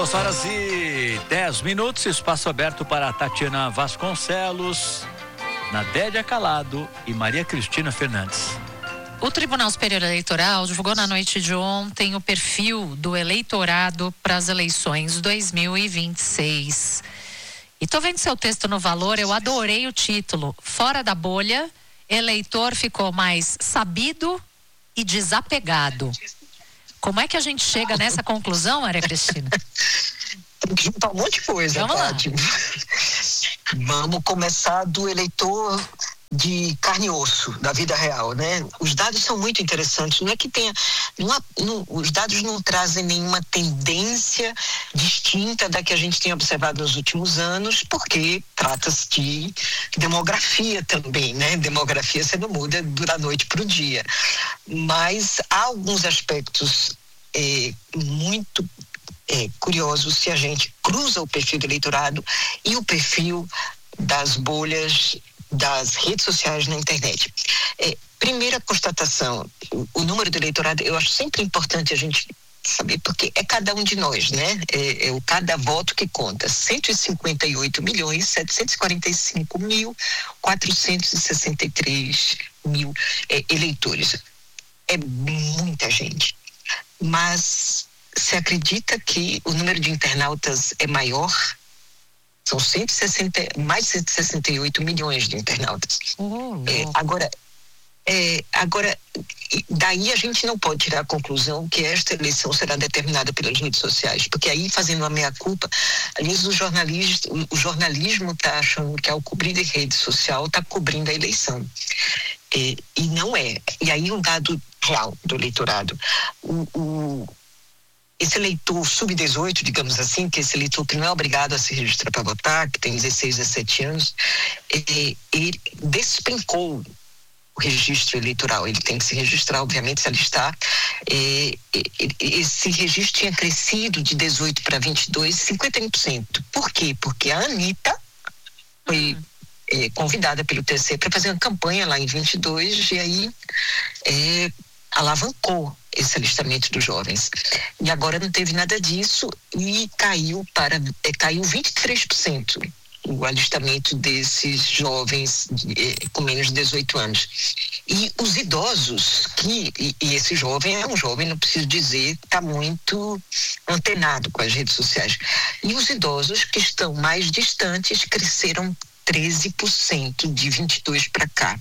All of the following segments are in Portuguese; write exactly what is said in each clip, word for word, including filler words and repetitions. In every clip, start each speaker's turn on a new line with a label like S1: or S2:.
S1: duas horas e dez minutos, espaço aberto para Tatiana Vasconcelos, Nadélia Calado e Maria Cristina Fernandes.
S2: O Tribunal Superior Eleitoral divulgou na noite de ontem o perfil do eleitorado para as eleições dois mil e vinte e seis. E tô vendo seu texto no Valor, eu adorei o título. Fora da bolha, eleitor ficou mais sabido e desapegado. Como é que a gente chega nessa conclusão, Maria Cristina?
S3: Tem que juntar um monte de coisa,
S2: Vamos
S3: Tati. Lá. Vamos começar do eleitor de carne e osso, da vida real, né? Os dados são muito interessantes. Não é que tenha... Não há, não, os dados não trazem nenhuma tendência distinta da que a gente tem observado nos últimos anos, porque trata-se de demografia também, né? Demografia você não muda da noite para o dia. Mas há alguns aspectos é, muito é, curiosos se a gente cruza o perfil do eleitorado e o perfil das bolhas das redes sociais na internet. É, primeira constatação, o, o número do eleitorado, eu acho sempre importante a gente saber, porque é cada um de nós, né? É, é o cada voto que conta. cento e cinquenta e oito milhões, setecentos e quarenta e cinco mil, quatrocentos e sessenta e três mil é, eleitores. É muita gente. Mas se acredita que o número de internautas é maior? São cento e sessenta, mais de cento e sessenta e oito milhões de internautas.
S2: Oh,
S3: é, agora, é, agora, daí a gente não pode tirar a conclusão que esta eleição será determinada pelas redes sociais, porque aí, fazendo uma meia-culpa, às vezes o jornalismo o jornalismo está achando que ao cobrir a rede social está cobrindo a eleição. É, e não é. E aí um dado real do eleitorado. O... o Esse eleitor sub dezoito, digamos assim, que esse eleitor que não é obrigado a se registrar para votar, que tem dezesseis, dezessete anos, ele, ele despencou o registro eleitoral. Ele tem que se registrar, obviamente, se alistar. E, e, esse registro tinha crescido de dezoito para vinte e dois, cinquenta e um por cento. Por quê? Porque a Anitta foi é, convidada pelo T C para fazer uma campanha lá em vinte e dois e aí é, alavancou esse alistamento dos jovens. E agora não teve nada disso e caiu para é, caiu vinte e três por cento o alistamento desses jovens é, com menos de dezoito anos. E os idosos, que e, e esse jovem é um jovem, não preciso dizer, está muito antenado com as redes sociais. E os idosos que estão mais distantes cresceram treze por cento de vinte e dois para cá.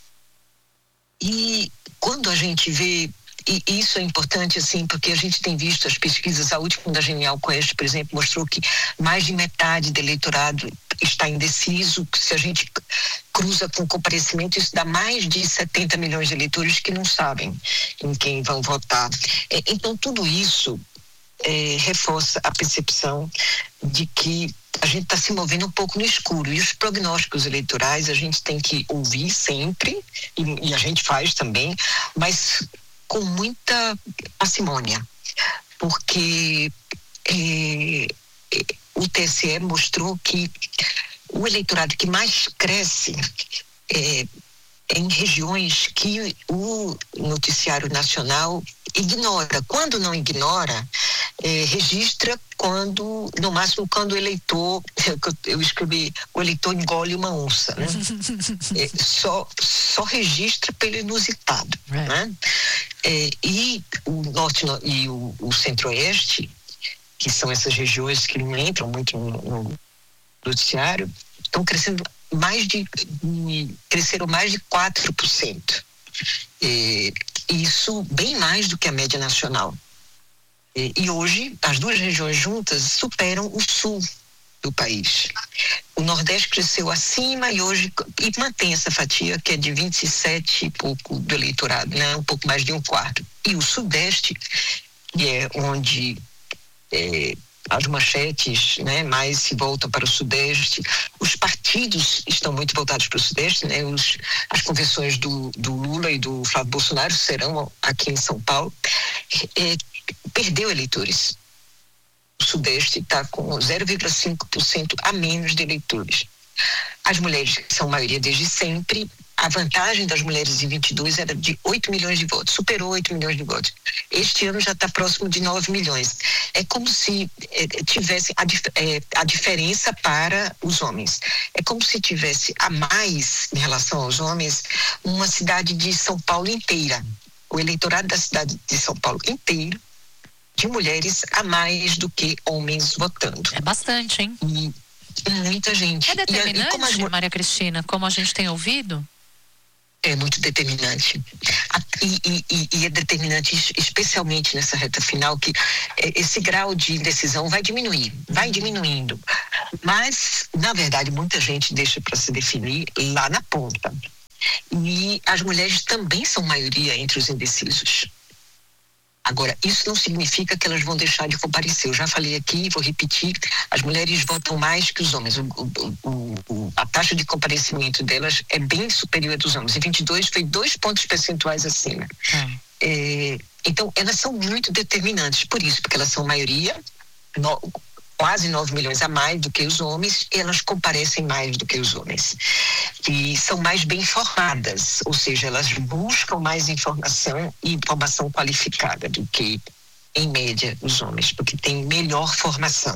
S3: E quando a gente vê, e isso é importante assim, porque a gente tem visto as pesquisas, a última da Genial Quest, por exemplo, mostrou que mais de metade do eleitorado está indeciso. Se a gente cruza com o comparecimento, isso dá mais de setenta milhões de eleitores que não sabem em quem vão votar. É, então tudo isso é, reforça a percepção de que a gente está se movendo um pouco no escuro, e os prognósticos eleitorais a gente tem que ouvir sempre, e, e a gente faz também, mas com muita parcimônia, porque é, é, o T S E mostrou que o eleitorado que mais cresce é, é em regiões que o noticiário nacional ignora. Quando não ignora, é, registra quando, no máximo, quando o eleitor, eu escrevi, o eleitor engole uma onça, né? É, só, só registra pelo inusitado, é. Né? É, e o norte e o, o centro-oeste, que são essas regiões que não entram muito no, no noticiário, estão crescendo mais de, de cresceram mais de quatro por cento. É, isso bem mais do que a média nacional. É, e hoje as duas regiões juntas superam o sul do país. O Nordeste cresceu acima e hoje e mantém essa fatia que é de vinte e sete e pouco do eleitorado, né? Um pouco mais de um quarto. E o Sudeste, que é onde é, as manchetes, né, mais se voltam para o Sudeste, os partidos estão muito voltados para o Sudeste, né? Os, as convenções do, do Lula e do Flávio Bolsonaro serão aqui em São Paulo. É, perdeu eleitores. O Sudeste está com zero vírgula cinco por cento a menos de eleitores. As mulheres, que são maioria desde sempre, a vantagem das mulheres em vinte e dois era de oito milhões de votos, superou oito milhões de votos. Este ano já está próximo de nove milhões. É como se é, tivesse a, é, a diferença para os homens. É como se tivesse a mais, em relação aos homens, uma cidade de São Paulo inteira. O eleitorado da cidade de São Paulo inteiro, de mulheres a mais do que homens votando.
S2: É bastante, hein?
S3: E muita gente.
S2: É determinante,
S3: e, e como as...
S2: Maria Cristina, como a gente tem ouvido?
S3: É muito determinante. E, e, e é determinante especialmente nessa reta final, que esse grau de indecisão vai diminuir, vai diminuindo. Mas, na verdade, muita gente deixa para se definir lá na ponta. E as mulheres também são maioria entre os indecisos. Agora, isso não significa que elas vão deixar de comparecer. Eu já falei aqui, vou repetir, as mulheres votam mais que os homens. O, o, o, a taxa de comparecimento delas é bem superior à dos homens. Em vinte e dois foi dois pontos percentuais acima. Hum. É, então, elas são muito determinantes. Por isso, porque elas são maioria, no, quase nove milhões a mais do que os homens, e elas comparecem mais do que os homens. E são mais bem informadas, ou seja, elas buscam mais informação e informação qualificada do que, em média, os homens, porque têm melhor formação.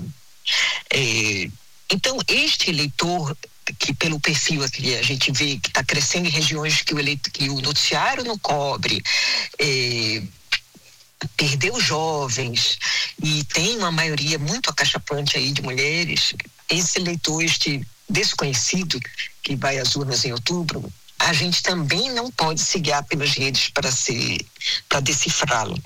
S3: É, então, este eleitor, que pelo perfil aqui a gente vê que está crescendo em regiões que o, eleito, que o noticiário não cobre, é, perdeu jovens e tem uma maioria muito acachapante aí de mulheres, esse eleitor, este desconhecido que vai às urnas em outubro, a gente também não pode se guiar pelas redes para ser, para decifrá-lo.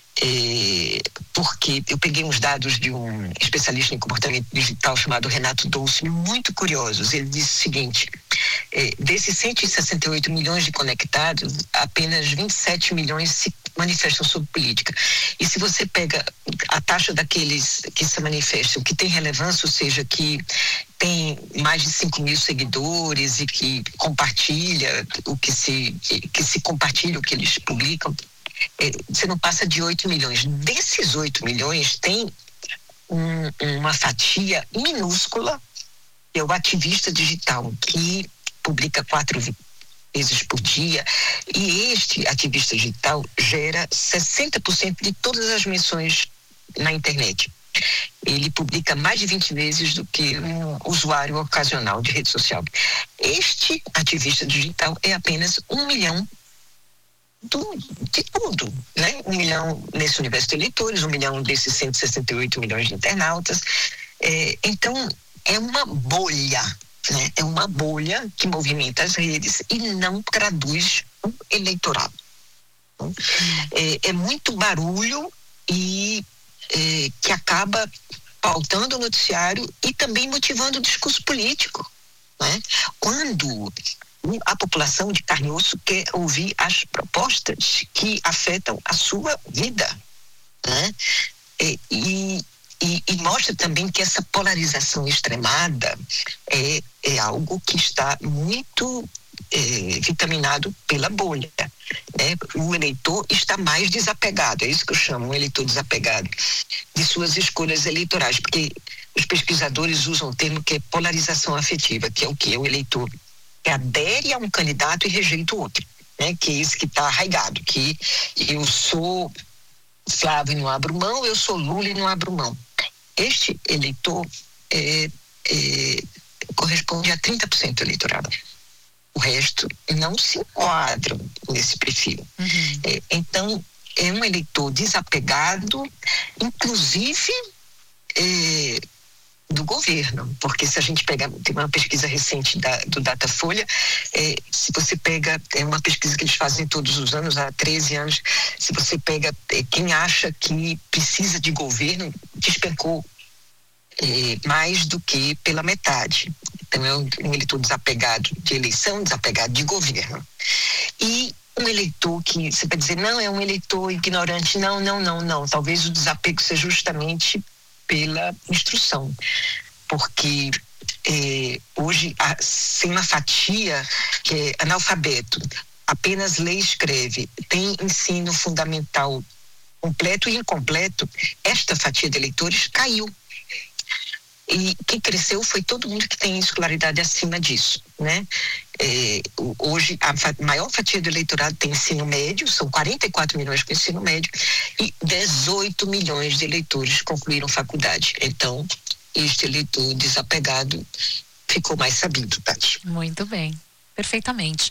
S3: É, porque eu peguei uns dados de um especialista em comportamento digital chamado Renato Dolce, muito curiosos. Ele disse o seguinte: é, desses cento e sessenta e oito milhões de conectados, apenas vinte e sete milhões se manifestam sobre política. E se você pega a taxa daqueles que se manifestam, que tem relevância, ou seja, que tem mais de cinco mil seguidores e que compartilha o que se, que se compartilha o que eles publicam, é, você não passa de oito milhões. Desses oito milhões, tem um, uma fatia minúscula, que é o ativista digital, que publica quatro vezes por dia, e este ativista digital gera sessenta por cento de todas as menções na internet. Ele publica mais de vinte vezes do que um usuário ocasional de rede social. Este ativista digital é apenas um milhão do, de tudo, né? Um milhão nesse universo de eleitores, um milhão desses cento e sessenta e oito milhões de internautas. É, então, é uma bolha, né? É uma bolha que movimenta as redes e não traduz o eleitorado. É, é muito barulho e é, que acaba pautando o noticiário e também motivando o discurso político, né? Quando a população de carne e osso quer ouvir as propostas que afetam a sua vida, né? E, e, e, e mostra também que essa polarização extremada é, é algo que está muito é, vitaminado pela bolha, né? O eleitor está mais desapegado, é isso que eu chamo, um eleitor desapegado de suas escolhas eleitorais, porque os pesquisadores usam um termo que é polarização afetiva, que é o quê? O eleitor que adere a um candidato e rejeita o outro, né? Que é esse que está arraigado, que eu sou Flávio e não abro mão, eu sou Lula e não abro mão. Este eleitor é, é, corresponde a trinta por cento do eleitorado. O resto não se enquadra nesse perfil. Uhum. É, então, é um eleitor desapegado, inclusive é, do governo, porque se a gente pegar, tem uma pesquisa recente da, do Datafolha, é, se você pega, é uma pesquisa que eles fazem todos os anos, há treze anos, se você pega é, quem acha que precisa de governo, despencou é, mais do que pela metade. Então é um, um eleitor desapegado de eleição, desapegado de governo. E um eleitor que você vai dizer, não, é um eleitor ignorante, não, não, não, não, talvez o desapego seja justamente pela instrução, porque eh, hoje há, sem uma fatia que é analfabeto, apenas lê e escreve, tem ensino fundamental completo e incompleto, esta fatia de eleitores caiu. E quem cresceu foi todo mundo que tem escolaridade acima disso, né? É, hoje a maior fatia do eleitorado tem ensino médio, são quarenta e quatro milhões com ensino médio e dezoito milhões de eleitores concluíram faculdade. Então, este eleitor desapegado ficou mais sabido, Tati.
S2: Muito bem, perfeitamente.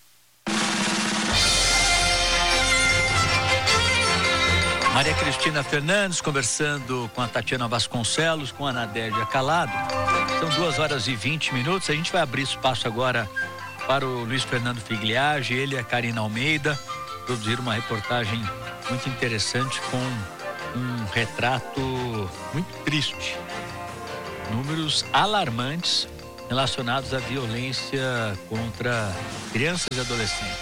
S1: Maria Cristina Fernandes conversando com a Tatiana Vasconcelos, com a Nadélia Calado. São duas horas e vinte minutos. A gente vai abrir espaço agora para o Luiz Fernando Figliage, ele e a Karina Almeida produziram uma reportagem muito interessante com um retrato muito triste. Números alarmantes relacionados à violência contra crianças e adolescentes.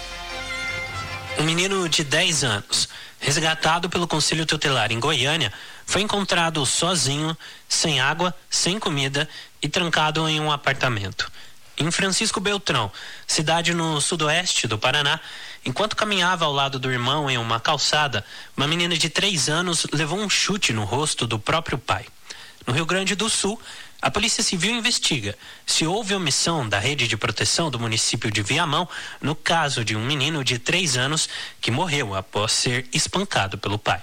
S4: Um menino de dez anos, resgatado pelo Conselho Tutelar em Goiânia, foi encontrado sozinho, sem água, sem comida e trancado em um apartamento. Em Francisco Beltrão, cidade no sudoeste do Paraná, enquanto caminhava ao lado do irmão em uma calçada, uma menina de três anos levou um chute no rosto do próprio pai. No Rio Grande do Sul, a Polícia Civil investiga se houve omissão da rede de proteção do município de Viamão no caso de um menino de três anos que morreu após ser espancado pelo pai.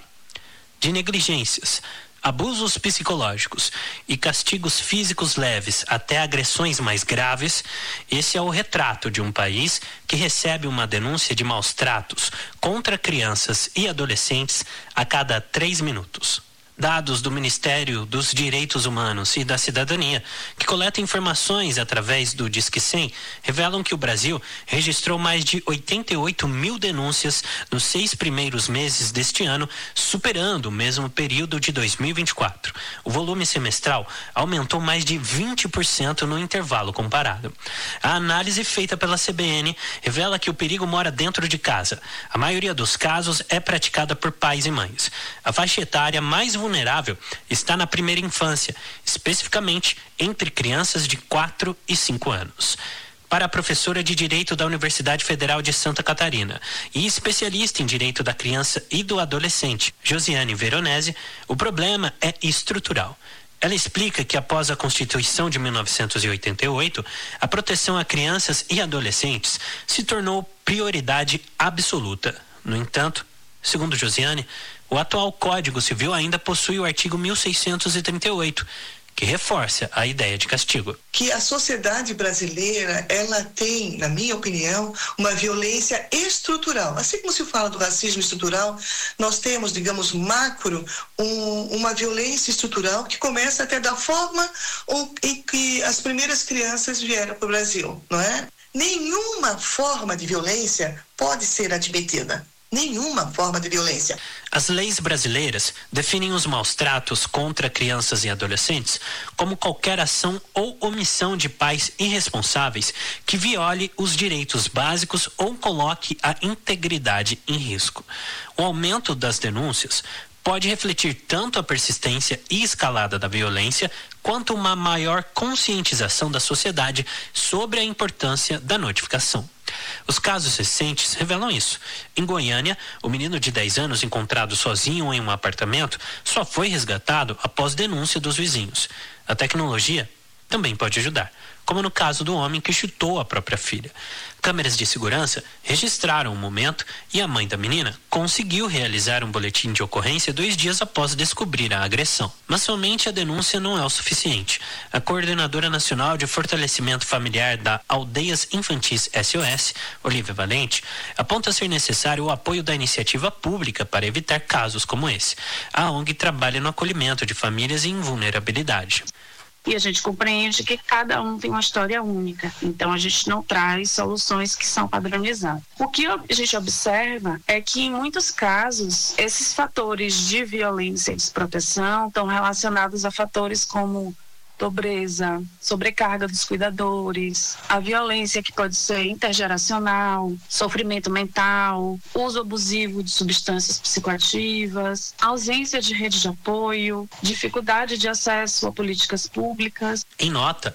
S4: De negligências, abusos psicológicos e castigos físicos leves até agressões mais graves, esse é o retrato de um país que recebe uma denúncia de maus tratos contra crianças e adolescentes a cada três minutos. Dados do Ministério dos Direitos Humanos e da Cidadania, que coleta informações através do Disque cem, revelam que o Brasil registrou mais de oitenta e oito mil denúncias nos seis primeiros meses deste ano, superando o mesmo período de dois mil e vinte e quatro. O volume semestral aumentou mais de vinte por cento no intervalo comparado. A análise feita pela C B N revela que o perigo mora dentro de casa. A maioria dos casos é praticada por pais e mães. A faixa etária mais vulnerável vulnerável está na primeira infância, especificamente entre crianças de quatro e cinco anos. Para a professora de Direito da Universidade Federal de Santa Catarina e especialista em Direito da Criança e do Adolescente, Josiane Veronese, o problema é estrutural. Ela explica que após a Constituição de mil novecentos e oitenta e oito, a proteção a crianças e adolescentes se tornou prioridade absoluta. No entanto, segundo Josiane, o atual Código Civil ainda possui o artigo mil seiscentos e trinta e oito, que reforça a ideia de castigo.
S5: Que a sociedade brasileira, ela tem, na minha opinião, uma violência estrutural. Assim como se fala do racismo estrutural, nós temos, digamos, macro, um, uma violência estrutural que começa até da forma um, em que as primeiras crianças vieram para o Brasil, não é? Nenhuma forma de violência pode ser admitida. Nenhuma forma de violência.
S4: As leis brasileiras definem os maus-tratos contra crianças e adolescentes como qualquer ação ou omissão de pais irresponsáveis que viole os direitos básicos ou coloque a integridade em risco. O aumento das denúncias pode refletir tanto a persistência e escalada da violência quanto uma maior conscientização da sociedade sobre a importância da notificação. Os casos recentes revelam isso. Em Goiânia, o menino de dez anos encontrado sozinho em um apartamento só foi resgatado após denúncia dos vizinhos. A tecnologia também pode ajudar, como no caso do homem que chutou a própria filha. Câmeras de segurança registraram o momento e a mãe da menina conseguiu realizar um boletim de ocorrência dois dias após descobrir a agressão. Mas somente a denúncia não é o suficiente. A Coordenadora Nacional de Fortalecimento Familiar da Aldeias Infantis S O S, Olivia Valente, aponta ser necessário o apoio da iniciativa pública para evitar casos como esse. A O N G trabalha no acolhimento de famílias em vulnerabilidade.
S6: E a gente compreende que cada um tem uma história única. Então, a gente não traz soluções que são padronizadas. O que a gente observa é que, em muitos casos, esses fatores de violência e desproteção estão relacionados a fatores como pobreza, sobrecarga dos cuidadores, a violência que pode ser intergeracional, sofrimento mental, uso abusivo de substâncias psicoativas, ausência de rede de apoio, dificuldade de acesso a políticas públicas.
S4: Em nota,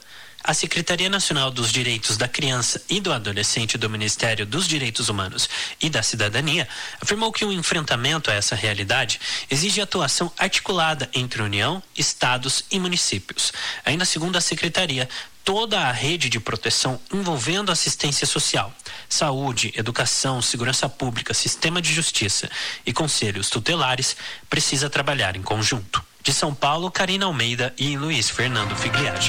S4: A Secretaria Nacional dos Direitos da Criança e do Adolescente do Ministério dos Direitos Humanos e da Cidadania afirmou que o enfrentamento a essa realidade exige atuação articulada entre União, estados e municípios. Ainda segundo a Secretaria, toda a rede de proteção envolvendo assistência social, saúde, educação, segurança pública, sistema de justiça e conselhos tutelares precisa trabalhar em conjunto. De São Paulo, Karina Almeida e Luiz Fernando Figliage.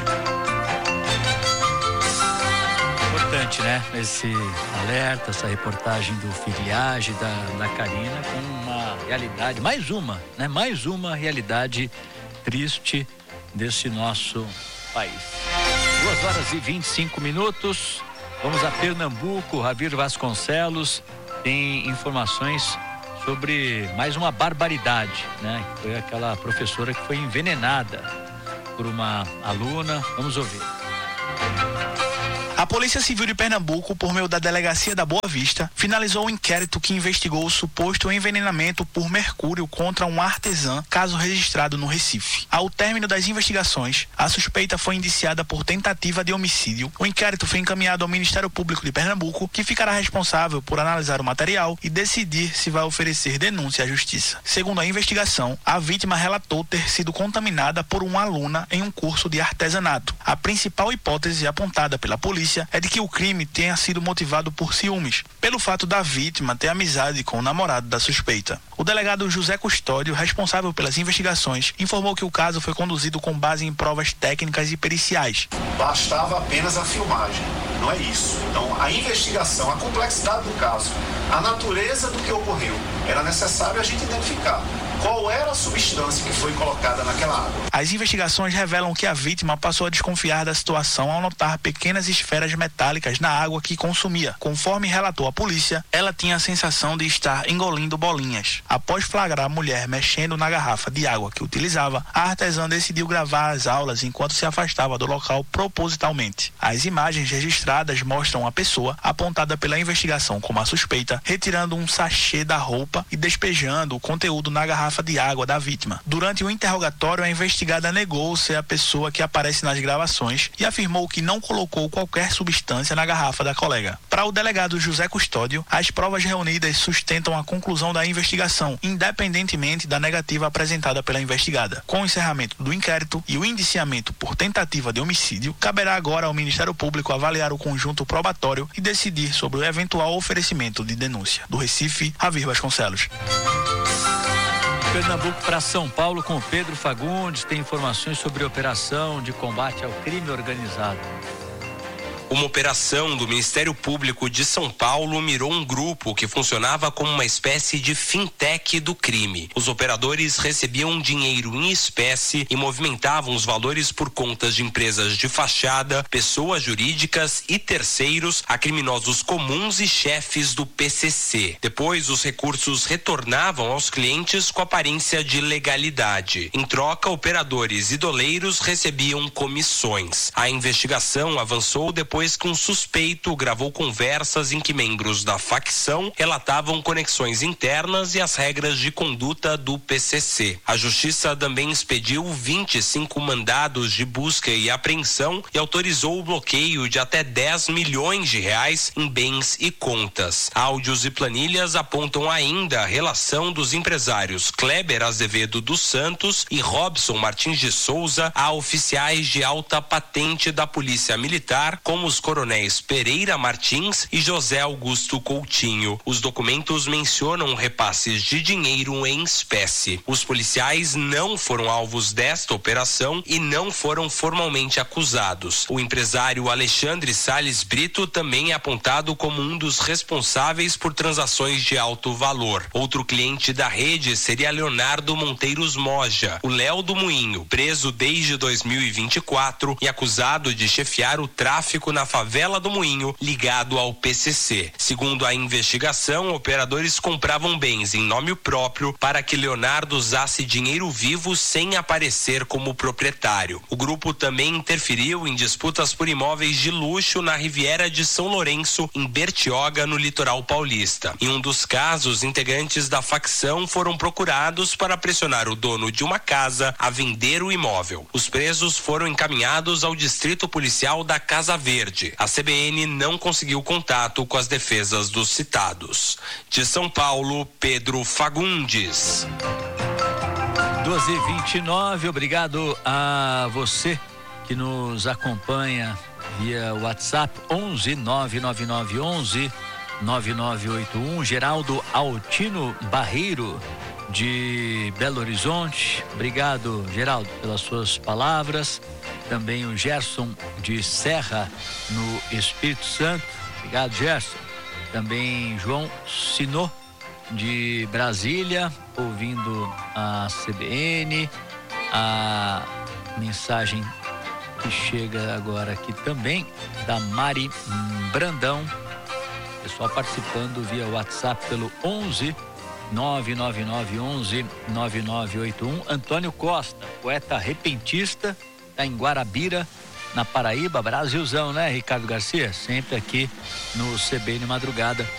S1: Importante, né? Esse alerta, essa reportagem do Figliage, da, da Karina, com uma realidade, mais uma, né? Mais uma realidade triste desse nosso país. Duas horas e vinte e cinco minutos. Vamos a Pernambuco. Ravir Vasconcelos tem informações sobre mais uma barbaridade, né? Foi aquela professora que foi envenenada por uma aluna. Vamos ouvir.
S7: A Polícia Civil de Pernambuco, por meio da Delegacia da Boa Vista, finalizou o inquérito que investigou o suposto envenenamento por mercúrio contra um artesã, caso registrado no Recife. Ao término das investigações, a suspeita foi indiciada por tentativa de homicídio. O inquérito foi encaminhado ao Ministério Público de Pernambuco, que ficará responsável por analisar o material e decidir se vai oferecer denúncia à Justiça. Segundo a investigação, a vítima relatou ter sido contaminada por uma aluna em um curso de artesanato. A principal hipótese apontada pela polícia é de que o crime tenha sido motivado por ciúmes, pelo fato da vítima ter amizade com o namorado da suspeita. O delegado José Custódio, responsável pelas investigações, informou que o caso foi conduzido com base em provas técnicas e periciais.
S8: Bastava apenas a filmagem, não é isso. Então, a investigação, a complexidade do caso, a natureza do que ocorreu, era necessário a gente identificar qual era a substância que foi colocada naquela água.
S7: As investigações revelam que a vítima passou a desconfiar da situação ao notar pequenas esferas metálicas na água que consumia. Conforme relatou a polícia, ela tinha a sensação de estar engolindo bolinhas. Após flagrar a mulher mexendo na garrafa de água que utilizava, a artesã decidiu gravar as aulas enquanto se afastava do local propositalmente. As imagens registradas mostram a pessoa, apontada pela investigação como a suspeita, retirando um sachê da roupa e despejando o conteúdo na garrafa de água da vítima. Durante o interrogatório, a investigada negou ser a pessoa que aparece nas gravações e afirmou que não colocou qualquer substância na garrafa da colega. Para o delegado José Custódio, as provas reunidas sustentam a conclusão da investigação, independentemente da negativa apresentada pela investigada. Com o encerramento do inquérito e o indiciamento por tentativa de homicídio, caberá agora ao Ministério Público avaliar o conjunto probatório e decidir sobre o eventual oferecimento de denúncia. Do Recife, Ravir Vasconcelos.
S1: Pernambuco para São Paulo com Pedro Fagundes, tem informações sobre a operação de combate ao crime organizado.
S9: Uma operação do Ministério Público de São Paulo mirou um grupo que funcionava como uma espécie de fintech do crime. Os operadores recebiam dinheiro em espécie e movimentavam os valores por contas de empresas de fachada, pessoas jurídicas e terceiros a criminosos comuns e chefes do P C C. Depois, os recursos retornavam aos clientes com aparência de legalidade. Em troca, operadores e doleiros recebiam comissões. A investigação avançou depois Depois que um suspeito gravou conversas em que membros da facção relatavam conexões internas e as regras de conduta do P C C. A Justiça também expediu vinte e cinco mandados de busca e apreensão e autorizou o bloqueio de até dez milhões de reais em bens e contas. Áudios e planilhas apontam ainda a relação dos empresários Kleber Azevedo dos Santos e Robson Martins de Souza a oficiais de alta patente da Polícia Militar, como os coronéis Pereira Martins e José Augusto Coutinho. Os documentos mencionam repasses de dinheiro em espécie. Os policiais não foram alvos desta operação e não foram formalmente acusados. O empresário Alexandre Salles Brito também é apontado como um dos responsáveis por transações de alto valor. Outro cliente da rede seria Leonardo Monteiros Moja, o Léo do Moinho, preso desde dois mil e vinte e quatro e acusado de chefiar o tráfico na favela do Moinho, ligado ao P C C. Segundo a investigação, operadores compravam bens em nome próprio para que Leonardo usasse dinheiro vivo sem aparecer como proprietário. O grupo também interferiu em disputas por imóveis de luxo na Riviera de São Lourenço, em Bertioga, no litoral paulista. Em um dos casos, integrantes da facção foram procurados para pressionar o dono de uma casa a vender o imóvel. Os presos foram encaminhados ao Distrito Policial da Casa Verde. A C B N não conseguiu contato com as defesas dos citados. De São Paulo, Pedro Fagundes.
S1: doze e vinte e nove, obrigado a você que nos acompanha via WhatsApp onze nove nove nove onze nove nove oito um. Geraldo Altino Barreiro, de Belo Horizonte. Obrigado, Geraldo, pelas suas palavras. Também o Gerson de Serra, no Espírito Santo. Obrigado, Gerson. Também João Sinô, de Brasília, ouvindo a C B N. A mensagem que chega agora aqui também da Mari Brandão, pessoal participando via WhatsApp pelo onze nove nove nove onze nove nove oito um. Antônio Costa, poeta repentista, está em Guarabira, na Paraíba. Brasilzão, né, Ricardo Garcia? Sempre aqui no C B N Madrugada.